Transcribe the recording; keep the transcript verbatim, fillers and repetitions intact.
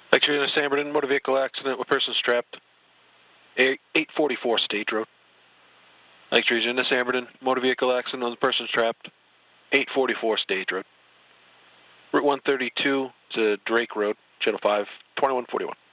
Actually, in a San Bernardino motor vehicle accident with person strapped. eight forty-four State Road. Actually, in a San Bernardino motor vehicle accident with person strapped. eight forty-four State Road. Route one thirty-two to Drake Road, Channel five, twenty-one forty-one.